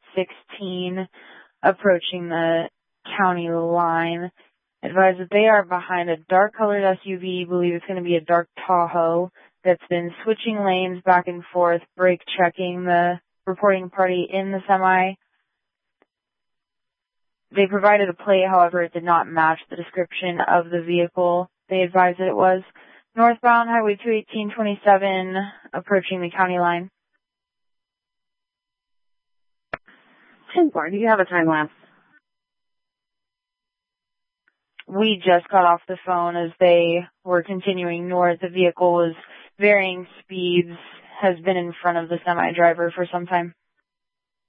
16 approaching the county line. Advise that they are behind a dark-colored SUV, believe it's going to be a dark Tahoe, that's been switching lanes back and forth, brake checking the reporting party in the semi. They provided a plate, however, it did not match the description of the vehicle they advised that it was. Northbound Highway 21827, approaching the county line. 10-4, do you have a time lapse? We just got off the phone as they were continuing north. The vehicle was varying speeds, has been in front of the semi-driver for some time.